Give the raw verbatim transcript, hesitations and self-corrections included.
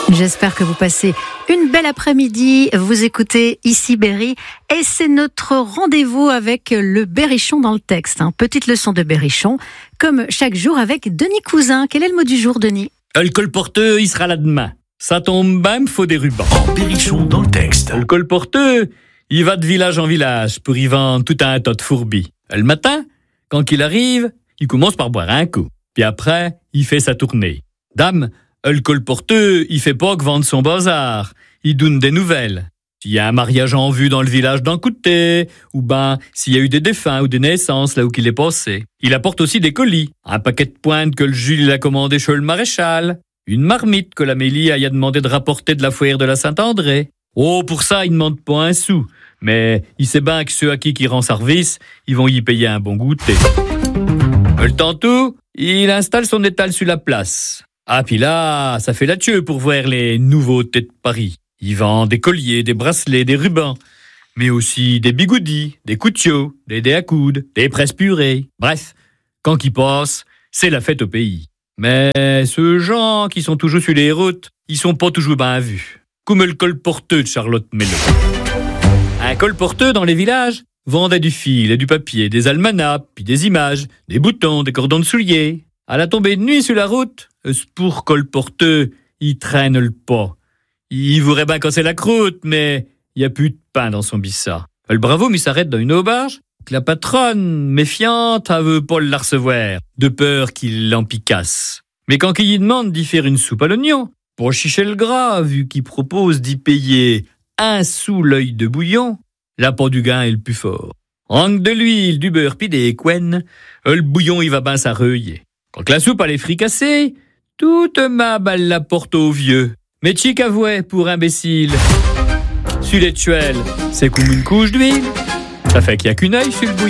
J'espère que vous passez une belle après-midi. Vous écoutez ici Berry et c'est notre rendez-vous avec le Berrichon dans le texte. Hein. Petite leçon de Berrichon, comme chaque jour avec Denis Cousin. Quel est le mot du jour, Denis ? Le colporteux, il sera là demain. Ça tombe bien, il faut des rubans. En Berrichon dans le texte. Le colporteux, il va de village en village pour y vendre tout un tas de fourbis. Le matin, quand il arrive, il commence par boire un coup. Puis après, il fait sa tournée. Dame, le colporteux, il fait pas que vendre son bazar. Il donne des nouvelles. S'il y a un mariage en vue dans le village d'en côté, ou ben, s'il y a eu des défunts ou des naissances là où qu'il est passé. Il apporte aussi des colis. Un paquet de pointes que le Jules il a commandé chez le maréchal. Une marmite que l'Amélie a demandé de rapporter de la foire de la Saint-André. Oh, pour ça, il ne demande pas un sou. Mais il sait bien que ceux à qui il rend service, ils vont y payer un bon goûter. Le tantôt, il installe son étal sur la place. Ah, puis là, ça fait la tueuse pour voir les nouveautés de Paris. Il vend des colliers, des bracelets, des rubans, mais aussi des bigoudis, des couteaux, des dés à coudre, des presses purées. Bref, quand il passe, c'est la fête au pays. Mais ceux gens qui sont toujours sur les routes, ils sont pas toujours bien vus. Comme le colporteux de Charlotte Mello. Un colporteux dans les villages vendait du fil et du papier, des almanachs, puis des images, des boutons, des cordons de souliers. À la tombée de nuit sur la route, ce pour colporteux, il traîne le pas. Il voudrait bien casser la croûte, mais il n'y a plus de pain dans son bissa. Le bravo, il s'arrête dans une auberge, que la patronne, méfiante, ne veut pas le recevoir, de peur qu'il l'empicasse. Mais quand il lui demande d'y faire une soupe à l'oignon, pour chicher le gras, vu qu'il propose d'y payer un sou l'œil de bouillon, l'appât du gain est le plus fort. Rangue de l'huile, du beurre pis des couennes, le bouillon il va ben s'arreuiller. Quand la soupe elle est fricassée, toute ma balle la porte au vieux. Mais chic avoué pour imbécile. Sur les tuelles, c'est comme une couche d'huile. Ça fait qu'il n'y a qu'une œil sur le bouillon.